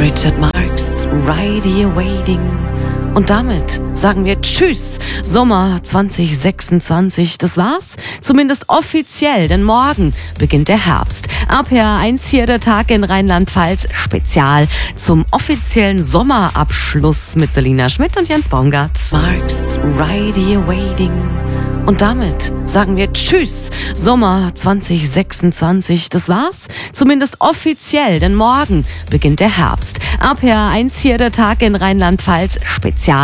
Richard Marx, Right Here Waiting. Und damit sagen wir Tschüss, Sommer 2026. Das war's, zumindest offiziell, denn morgen beginnt der Herbst. RPR1 hier der Tag in Rheinland-Pfalz, Spezial zum offiziellen Sommerabschluss mit Selina Schmidt und Jens Baumgart. Marx, Right Here Waiting. Und damit sagen wir Tschüss, Sommer 2026. Das war's, zumindest offiziell, denn morgen beginnt der Herbst. RPR1 hier der Tag in Rheinland-Pfalz, Spezial